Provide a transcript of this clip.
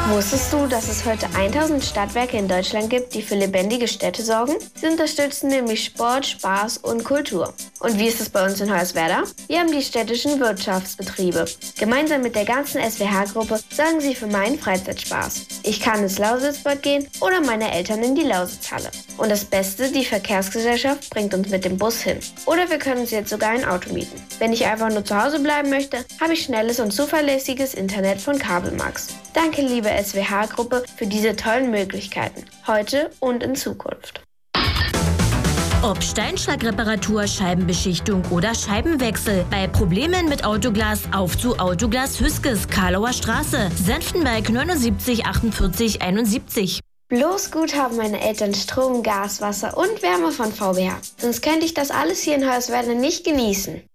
Wusstest du, dass es heute 1000 Stadtwerke in Deutschland gibt, die für lebendige Städte sorgen? Sie unterstützen nämlich Sport, Spaß und Kultur. Und wie ist es bei uns in Hoyerswerda? Wir haben die städtischen Wirtschaftsbetriebe. Gemeinsam mit der ganzen SWH-Gruppe sorgen sie für meinen Freizeitspaß. Ich kann ins Lausitzbad gehen oder meine Eltern in die Lausitzhalle. Und das Beste, die Verkehrsgesellschaft bringt uns mit dem Bus hin. Oder wir können uns jetzt sogar ein Auto mieten. Wenn ich einfach nur zu Hause bleiben möchte, habe ich schnelles und zuverlässiges Internet von Kabelmax. Danke, liebe SWH-Gruppe, für diese tollen Möglichkeiten, heute und in Zukunft. Ob Steinschlagreparatur, Scheibenbeschichtung oder Scheibenwechsel. Bei Problemen mit Autoglas auf zu Autoglas Hüskes, Karlauer Straße, Senftenberg 79 48 71. Bloß gut haben meine Eltern Strom, Gas, Wasser und Wärme von VBH. Sonst könnte ich das alles hier in Hoyerswerda nicht genießen.